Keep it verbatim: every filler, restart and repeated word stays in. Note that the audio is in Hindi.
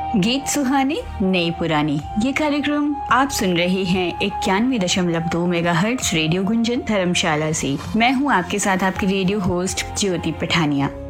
गीत सुहाने नई पुरानी, ये कार्यक्रम आप सुन रहे हैं इक्यानवे दशमलव दो मेगा हर्ट्ज रेडियो गुंजन धर्मशाला से। मैं हूं आपके साथ आपकी रेडियो होस्ट ज्योति पठानिया।